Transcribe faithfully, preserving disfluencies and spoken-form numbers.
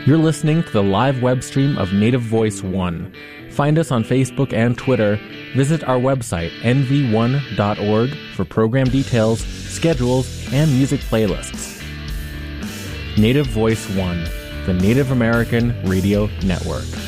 You're listening to the live web stream of Native Voice One. Find us on Facebook and Twitter. Visit our website, N V one dot org, for program details, schedules, and music playlists. Native Voice One, the Native American Radio Network.